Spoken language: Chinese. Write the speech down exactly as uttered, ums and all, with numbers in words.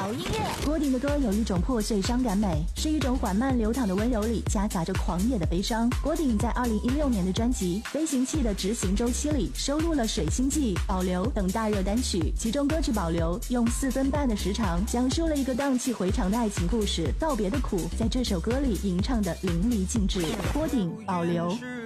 好音乐。 郭顶的歌有一种破碎伤感美，是一种缓慢流淌的温柔里夹杂着狂野的悲伤。郭顶在二零一六年的专辑《飞行器的执行周期》里收录了《水星记》、《保留》等大热单曲，其中歌曲《保留》用四分半的时长讲述了一个荡气回肠的爱情故事，道别的苦在这首歌里吟唱的淋漓尽致。郭顶《保留》。